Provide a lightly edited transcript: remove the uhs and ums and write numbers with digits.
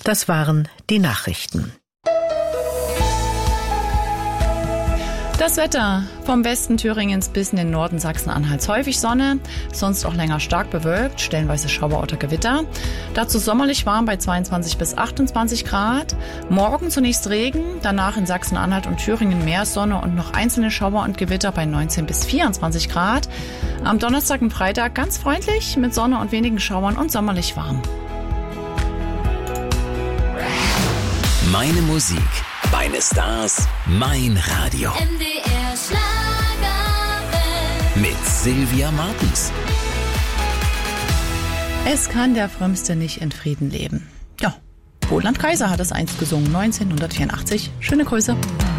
Das waren die Nachrichten. Das Wetter vom Westen Thüringens bis in den Norden Sachsen-Anhalts häufig Sonne, sonst auch länger stark bewölkt, stellenweise Schauer oder Gewitter. Dazu sommerlich warm bei 22 bis 28 Grad. Morgen zunächst Regen, danach in Sachsen-Anhalt und Thüringen mehr Sonne und noch einzelne Schauer und Gewitter bei 19 bis 24 Grad. Am Donnerstag und Freitag ganz freundlich mit Sonne und wenigen Schauern und sommerlich warm. Meine Musik, meine Stars, mein Radio. MDR Schlagerwelt. Mit Sylvia Martens. Es kann der Frömmste nicht in Frieden leben. Ja, Roland Kaiser hat es einst gesungen, 1984. Schöne Grüße.